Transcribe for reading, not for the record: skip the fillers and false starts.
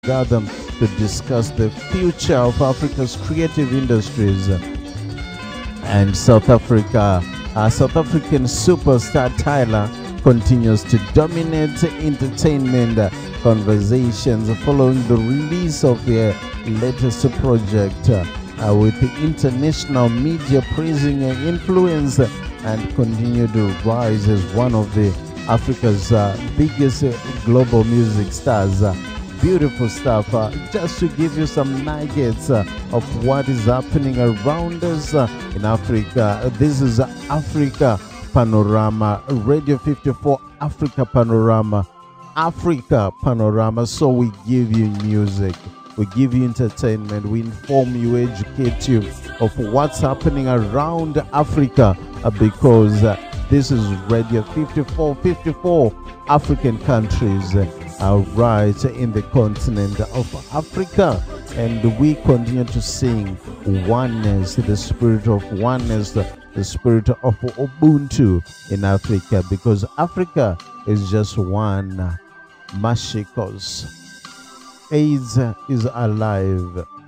gather to discuss the future of Africa's creative industries. And South African superstar Tyler continues to dominate entertainment conversations following the release of their latest project, with the international media praising her influence and continued to rise as one of the Africa's biggest global music stars. Beautiful stuff. Just to give you some nuggets of what is happening around us in Africa. This is Africa Panorama, Radio 54 Africa Panorama. Africa Panorama. So we give you music, we give you entertainment, we inform you, educate you of what's happening around Africa, because this is Radio 54 African countries right in the continent of Africa, and we continue to sing oneness, the spirit of oneness, the spirit of Ubuntu in Africa, because Africa is just one. Mashikos. AIDS is alive.